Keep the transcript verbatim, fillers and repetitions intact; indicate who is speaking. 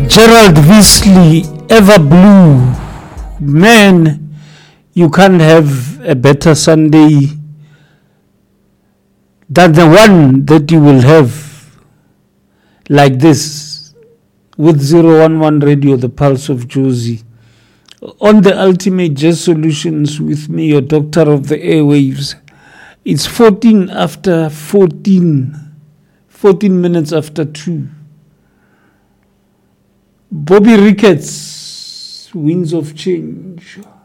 Speaker 1: Gerald Weasley, Ever Blue. Man, you can't have a better Sunday than the one that you will have like this with zero one one Radio, the Pulse of Jozi. On the Ultimate Jazz Solutions with me, your doctor of the airwaves. It's fourteen after fourteen. fourteen minutes after two. Bobby Ricketts, Winds of Change.